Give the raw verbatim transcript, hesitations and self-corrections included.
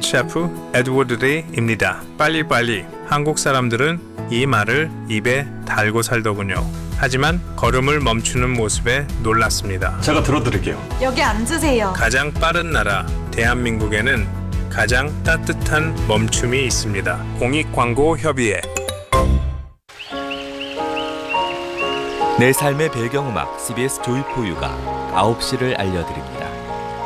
셰프 에드워드 데이입니다. 빨리빨리. 한국 사람들은 이 말을 입에 달고 살더군요. 하지만 걸음을 멈추는 모습에 놀랐습니다. 제가 들어드릴게요. 여기 앉으세요. 가장 빠른 나라 대한민국에는 가장 따뜻한 멈춤이 있습니다. 공익광고협의회. 내 삶의 배경음악 씨비에스 조이포유가 아홉 시를 알려드립니다.